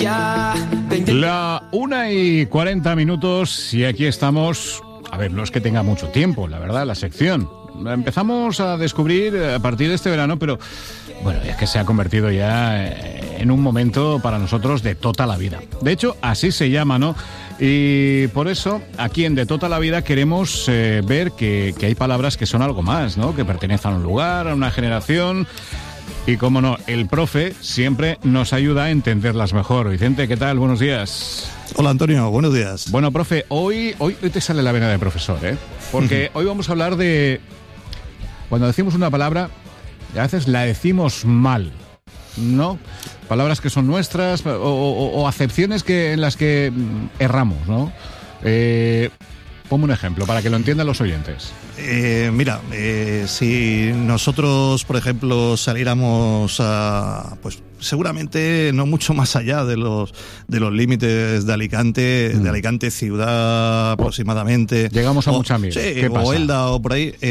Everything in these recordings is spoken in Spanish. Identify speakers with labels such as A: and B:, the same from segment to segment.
A: La 1:40 y aquí estamos. A ver, no es que tenga mucho tiempo, la verdad, la sección. La empezamos a descubrir a partir de este verano, pero bueno, es que se ha convertido ya en un momento para nosotros de tota la vida. De hecho, así se llama, ¿no? Y por eso, aquí en De Tota la Vida queremos ver que hay palabras que son algo más, ¿no? Que pertenecen a un lugar, a una generación. Y cómo no, el profe siempre nos ayuda a entenderlas mejor. Vicente, ¿qué tal? Buenos días.
B: Hola, Antonio, buenos días.
A: Bueno, profe, hoy te sale la vena de profesor, ¿eh? Porque hoy vamos a hablar de... Cuando decimos una palabra, a veces la decimos mal, ¿no? Palabras que son nuestras o acepciones en las que erramos, ¿no? Ponme un ejemplo para que lo entiendan los oyentes.
B: Mira, si nosotros, por ejemplo, saliéramos a, pues seguramente no mucho más allá de los límites de Alicante ciudad aproximadamente.
A: Llegamos a Muchamil.
B: Sí,
A: ¿Qué pasa?
B: o Elda o por ahí.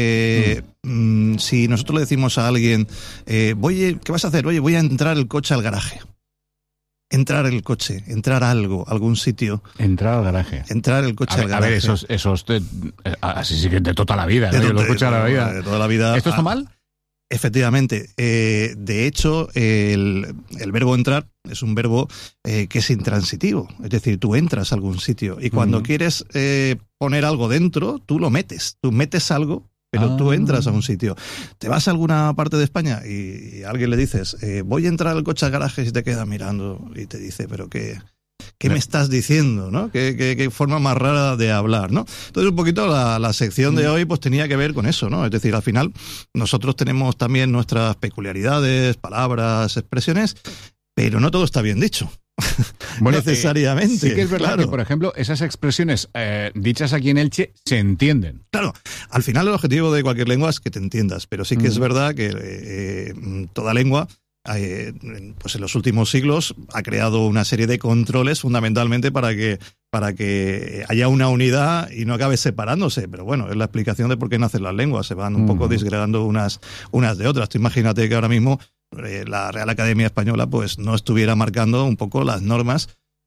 B: Si nosotros le decimos a alguien, oye, ¿qué vas a hacer? Oye, voy a entrar el coche al garaje. Entrar el coche, entrar a algún sitio.
A: Entrar al garaje.
B: Entrar el coche al garaje.
A: A ver, esos así sí que de toda la vida, ¿no? Yo lo escucho de la vida.
B: De toda la vida.
A: ¿Esto está mal?
B: Efectivamente. De hecho, el verbo entrar es un verbo que es intransitivo. Es decir, tú entras a algún sitio y cuando quieres poner algo dentro, tú lo metes. Tú metes algo, pero tú entras a un sitio. Te vas a alguna parte de España y a alguien le dices, voy a entrar al coche al garaje, y te queda mirando y te dice, pero ¿qué me estás diciendo? ¿No? ¿Qué forma más rara de hablar, ¿no? Entonces, un poquito la sección de hoy pues tenía que ver con eso, ¿no? Es decir, al final, nosotros tenemos también nuestras peculiaridades, palabras, expresiones, pero no todo está bien dicho. Bueno, necesariamente.
A: Sí que es verdad, claro, que, por ejemplo, esas expresiones dichas aquí en Elche se entienden.
B: Claro, al final el objetivo de cualquier lengua es que te entiendas, pero sí que es verdad que toda lengua, pues en los últimos siglos ha creado una serie de controles fundamentalmente para que haya una unidad y no acabe separándose. Pero bueno, es la explicación de por qué nacen las lenguas, se van un poco disgregando unas de otras. Tú imagínate que ahora mismo la Real Academia Española pues no estuviera marcando un poco las normas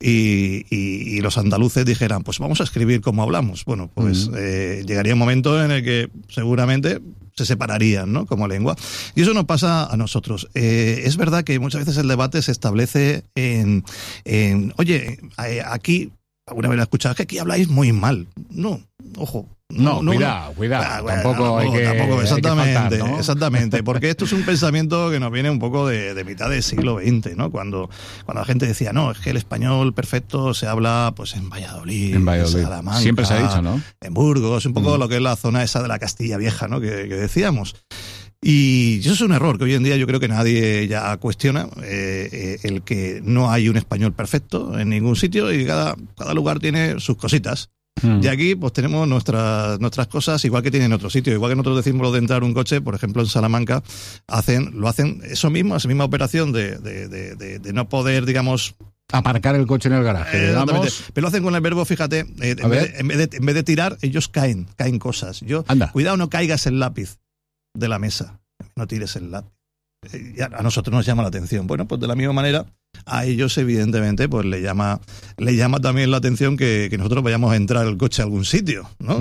B: y los andaluces dijeran, pues vamos a escribir como hablamos. Bueno, pues llegaría un momento en el que seguramente se separarían, ¿no? Como lengua. Y eso nos pasa a nosotros. Es verdad que muchas veces el debate se establece en oye, aquí, alguna vez la he escuchado, que aquí habláis muy mal. No, ojo.
A: No, cuidado. Tampoco
B: exactamente,
A: hay que faltar, ¿no?
B: Exactamente, porque esto es un pensamiento que nos viene un poco de mitad del siglo XX, ¿no? Cuando la gente decía, no, es que el español perfecto se habla pues en Valladolid, en Salamanca,
A: siempre se ha dicho, ¿no?
B: En Burgos, un poco lo que es la zona esa de la Castilla Vieja, ¿no? Que decíamos. Y eso es un error que hoy en día yo creo que nadie ya cuestiona, el que no hay un español perfecto en ningún sitio y cada lugar tiene sus cositas. Y aquí pues tenemos nuestras cosas, igual que tienen en otros sitios. Igual que nosotros decimos lo de entrar un coche, por ejemplo en Salamanca lo hacen eso mismo, esa misma operación de no poder, digamos,
A: aparcar el coche en el garaje, digamos.
B: Pero lo hacen con el verbo, fíjate, en vez de tirar, ellos caen cosas. Cuidado, no caigas el lápiz de la mesa, no tires el lápiz. A nosotros nos llama la atención. Bueno, pues de la misma manera, a ellos evidentemente pues le llama también la atención que nosotros vayamos a entrar el coche a algún sitio, ¿no?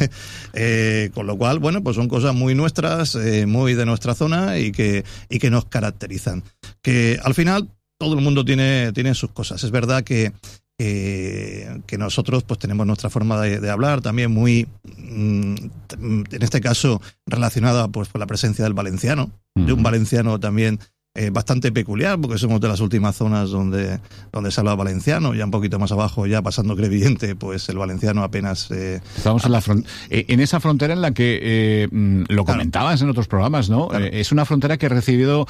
B: Con lo cual, bueno, pues son cosas muy nuestras, muy de nuestra zona y que nos caracterizan. Que al final todo el mundo tiene sus cosas. Es verdad que nosotros pues tenemos nuestra forma de hablar también muy, en este caso, relacionada pues con la presencia del valenciano, de un valenciano también bastante peculiar, porque somos de las últimas zonas donde se habla valenciano, ya un poquito más abajo, ya pasando Crevillente, pues el valenciano apenas...
A: Estamos en esa frontera en la que lo comentabas en otros programas, ¿no? Claro. Es una frontera que ha recibido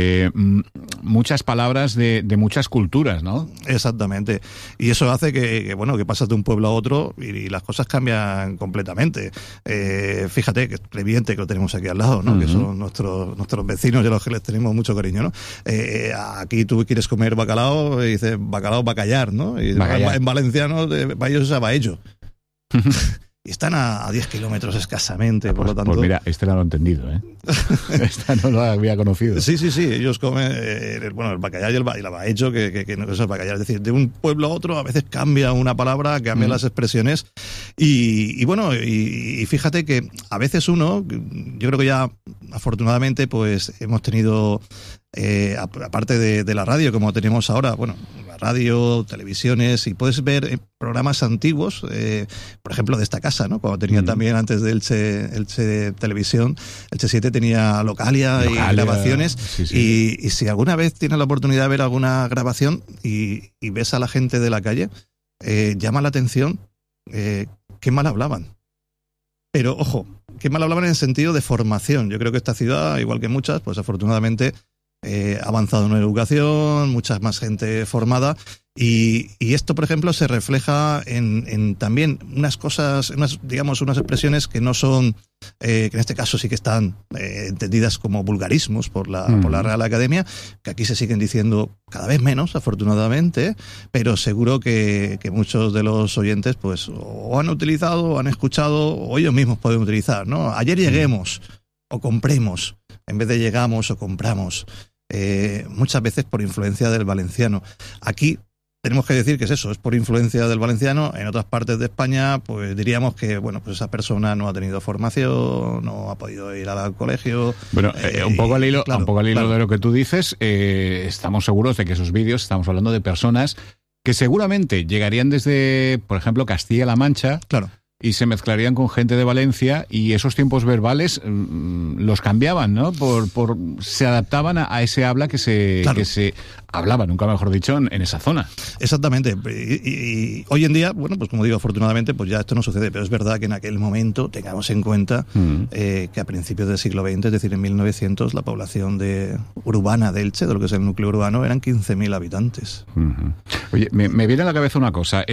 A: muchas palabras de muchas culturas, ¿no?
B: Exactamente. Y eso hace que pasas de un pueblo a otro y las cosas cambian completamente. Fíjate que Crevillente, que lo tenemos aquí al lado, ¿no? Que son nuestros vecinos y a los que les tenemos mucho cariño, ¿no? Aquí tú quieres comer bacalao y dices bacalao, bacallar, ¿no? Y en valenciano para ellos es abaello. y están a 10 kilómetros escasamente, por lo tanto...
A: Pues mira, este no lo he entendido, ¿eh? Esta no lo había conocido.
B: Sí, ellos comen, el bacallao y el bahecho, que no es el bacallao, es decir, de un pueblo a otro a veces cambia una palabra, cambian las expresiones, y fíjate que a veces uno, yo creo que ya afortunadamente pues hemos tenido... aparte de la radio, como tenemos ahora, bueno, la radio, televisiones, y puedes ver programas antiguos, por ejemplo, de esta casa, ¿no? Cuando tenía también, antes de Elche Televisión, Elche 7 tenía Localia y grabaciones, sí. Y si alguna vez tienes la oportunidad de ver alguna grabación y ves a la gente de la calle, llama la atención qué mal hablaban. Pero, ojo, qué mal hablaban en el sentido de formación. Yo creo que esta ciudad, igual que muchas, pues afortunadamente... ha avanzado en educación, mucha más gente formada, y esto, por ejemplo, se refleja en también unas cosas, unas expresiones que no son, que en este caso sí que están entendidas como vulgarismos por la Real Academia, que aquí se siguen diciendo cada vez menos, afortunadamente, pero seguro que muchos de los oyentes pues o han utilizado, o han escuchado, o ellos mismos pueden utilizar, ¿no? Ayer lleguemos, o compremos, en vez de llegamos o compramos. Muchas veces por influencia del valenciano. Aquí tenemos que decir que es por influencia del valenciano. En otras partes de España, pues diríamos que, bueno, pues esa persona no ha tenido formación, no ha podido ir al colegio.
A: Bueno, un poco al hilo, de lo que tú dices, estamos seguros de que esos vídeos, estamos hablando de personas que seguramente llegarían desde, por ejemplo, Castilla-La Mancha.
B: Claro.
A: Y se mezclarían con gente de Valencia, y esos tiempos verbales los cambiaban, ¿no? Se adaptaban a ese habla que se hablaba, nunca mejor dicho, en esa zona.
B: Exactamente. Y hoy en día, bueno, pues como digo, afortunadamente, pues ya esto no sucede, pero es verdad que en aquel momento tengamos en cuenta que a principios del siglo XX, es decir, en 1900, la población urbana de Elche, de lo que es el núcleo urbano, eran 15.000 habitantes.
A: Oye, me viene a la cabeza una cosa.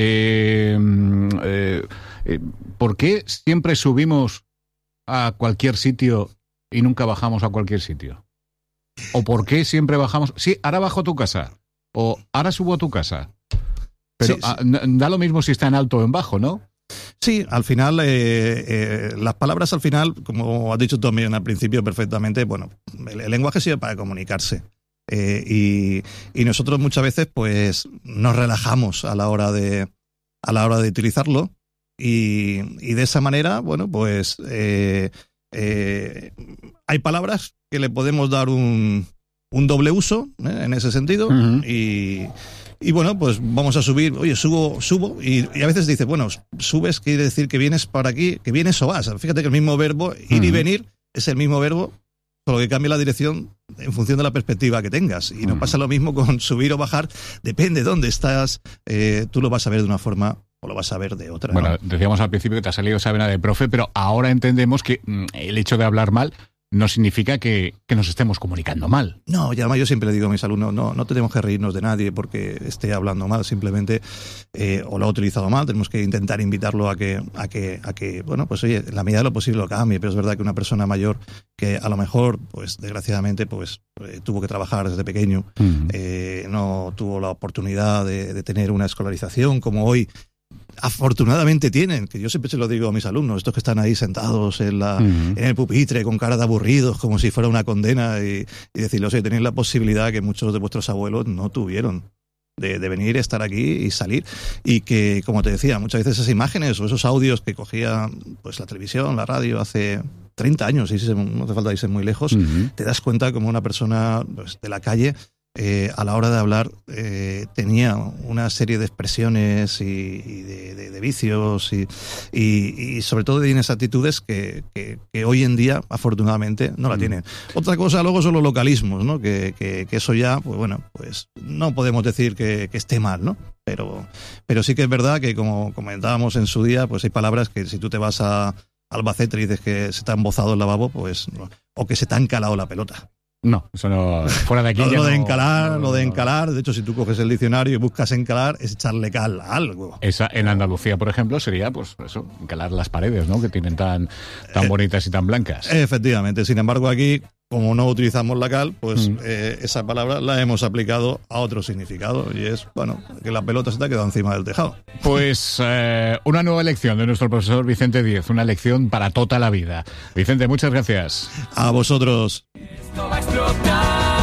A: ¿Por qué siempre subimos a cualquier sitio y nunca bajamos a cualquier sitio? ¿O por qué siempre bajamos? Sí, ahora bajo a tu casa. O ahora subo a tu casa. Pero sí. Da lo mismo si está en alto o en bajo, ¿no?
B: Sí, al final, las palabras al final, como has dicho tú también al principio perfectamente, bueno, el lenguaje sirve para comunicarse. Y nosotros muchas veces pues nos relajamos a la hora de utilizarlo. Y de esa manera, bueno, pues hay palabras que le podemos dar un doble uso en ese sentido. Y bueno, pues vamos a subir. Oye, subo y a veces dice, bueno, subes quiere decir que vienes para aquí, que vienes o vas. Fíjate que el mismo verbo, ir y venir, es el mismo verbo, solo que cambia la dirección en función de la perspectiva que tengas. Y no pasa lo mismo con subir o bajar, depende de dónde estás, tú lo vas a ver de una forma o lo vas a ver de otra.
A: Bueno, decíamos al principio que te ha salido esa vena de profe, pero ahora entendemos que el hecho de hablar mal no significa que nos estemos comunicando mal.
B: No, y además yo siempre le digo a mis alumnos, no tenemos que reírnos de nadie porque esté hablando mal, simplemente o lo ha utilizado mal, tenemos que intentar invitarlo a que bueno, pues oye, en la medida de lo posible lo cambie, pero es verdad que una persona mayor que a lo mejor, pues desgraciadamente, pues tuvo que trabajar desde pequeño, no tuvo la oportunidad de tener una escolarización como hoy afortunadamente tienen, que yo siempre se lo digo a mis alumnos, estos que están ahí sentados en el pupitre con cara de aburridos como si fuera una condena y decirles, oye, tenéis la posibilidad que muchos de vuestros abuelos no tuvieron de venir, estar aquí y salir, y que, como te decía, muchas veces esas imágenes o esos audios que cogía pues la televisión, la radio hace 30 años, y no hace falta irse muy lejos, te das cuenta como una persona pues, de la calle a la hora de hablar tenía una serie de expresiones y de vicios y sobre todo de actitudes que hoy en día afortunadamente no la tienen. Otra cosa luego son los localismos, ¿no? Que eso ya, pues bueno, pues no podemos decir que esté mal, ¿no? Pero sí que es verdad que, como comentábamos en su día, pues hay palabras que si tú te vas a Albacete y dices que se te ha embozado el lavabo, pues o que se te ha encalado la pelota.
A: No, eso no, fuera de aquí.
B: Lo de encalar, de hecho, si tú coges el diccionario y buscas encalar, es echarle cal a algo.
A: Esa, en Andalucía, por ejemplo, sería, pues eso, encalar las paredes, ¿no? Que tienen tan bonitas y tan blancas.
B: Efectivamente, sin embargo, aquí como no utilizamos la cal, pues esa palabra la hemos aplicado a otro significado, y es, bueno, que la pelota se te ha quedado encima del tejado.
A: Pues una nueva lección de nuestro profesor Vicente Díez, una lección para toda la vida. Vicente, muchas gracias.
B: A vosotros.
C: Esto va a explotar.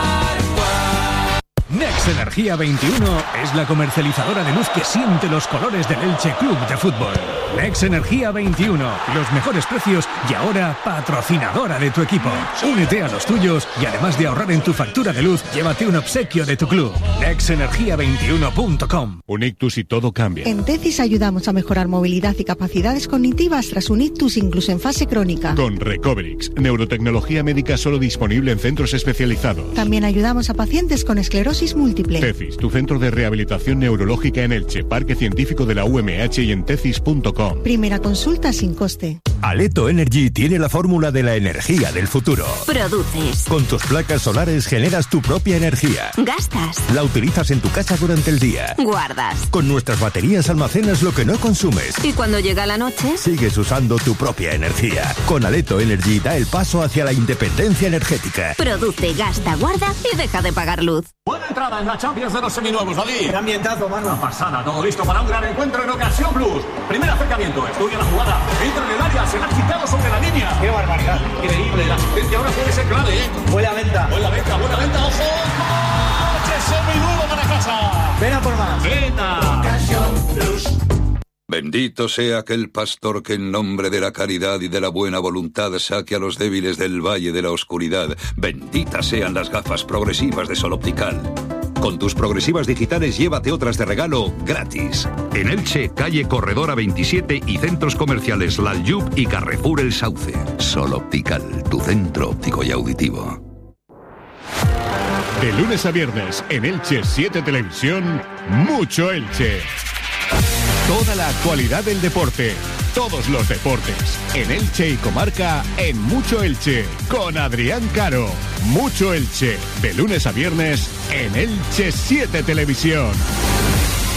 C: Nex Energía 21 es la comercializadora de luz que siente los colores del Elche Club de Fútbol. Nex Energía 21, los mejores precios y ahora patrocinadora de tu equipo. Únete a los tuyos y además de ahorrar en tu factura de luz, llévate un obsequio de tu club. nexenergia21.com.
D: Un ictus y todo cambia.
E: En TECIS ayudamos a mejorar movilidad y capacidades cognitivas tras un ictus incluso en fase crónica.
D: Con Recoverix, neurotecnología médica solo disponible en centros especializados.
E: También ayudamos a pacientes con esclerosis múltiple.
D: TECIS, tu centro de rehabilitación neurológica en Elche, Parque Científico de la UMH y en tecis.com.
E: Primera consulta sin coste.
F: Aleto Energy tiene la fórmula de la energía del futuro.
G: Produces.
F: Con tus placas solares generas tu propia energía.
G: Gastas.
F: La utilizas en tu casa durante el día.
G: Guardas.
F: Con nuestras baterías almacenas lo que no consumes.
G: Y cuando llega la noche,
F: sigues usando tu propia energía. Con Aleto Energy da el paso hacia la independencia energética.
G: Produce, gasta, guarda y deja de pagar luz.
H: Buena entrada en la Champions de los seminuevos, David.
I: Qué ambientazo, mano.
H: Una pasada, todo listo para un gran encuentro en Ocasión Plus. Primer acercamiento, estudia la jugada, entra en el área, se la ha quitado sobre la línea.
I: Qué barbaridad.
H: Increíble, la asistencia ahora puede ser clave, ¿eh?
I: Buena venta.
H: Buena venta, ojo. ¡Coche seminuevo para casa!
I: Ven a por más.
H: ¡Venta!
I: Ocasión Plus.
J: Bendito sea aquel pastor que en nombre de la caridad y de la buena voluntad saque a los débiles del valle de la oscuridad. Benditas sean las gafas progresivas de Sol Optical. Con tus progresivas digitales llévate otras de regalo gratis. En Elche, calle Corredora 27 y centros comerciales Lalyub y Carrefour El Sauce. Sol Optical, tu centro óptico y auditivo.
D: De lunes a viernes, en Elche 7 Televisión, Mucho Elche. Toda la actualidad del deporte, todos los deportes, en Elche y comarca, en Mucho Elche, con Adrián Caro. Mucho Elche, de lunes a viernes, en Elche 7 Televisión.